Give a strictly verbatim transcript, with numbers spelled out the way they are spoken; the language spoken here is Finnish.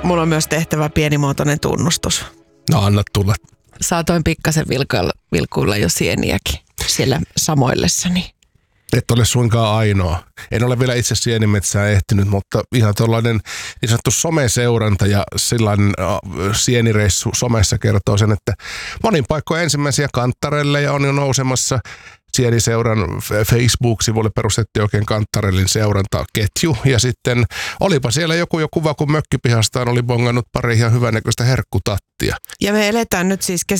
mulla on myös tehtävä pienimuotoinen tunnustus. No anna tulla. Saatoin pikkasen vilkuilla, vilkuilla jo sieniäkin siellä samoillessani. Et ole suinkaan ainoa. En ole vielä itse sienimetsään ehtinyt, mutta ihan tuollainen niin sanottu someseuranta ja sillainen äh, sienireissu somessa kertoo sen, että monin paikkoja ensimmäisiä kanttarelleja on jo nousemassa. Sieniseuran Facebook-sivulle perustettiin oikein Kanttarellin seurantaketju. Ja sitten olipa siellä joku jo kuva, kun mökkipihastaan oli bongannut pari ihan hyvänäköistä herkkutattia. Ja me eletään nyt siis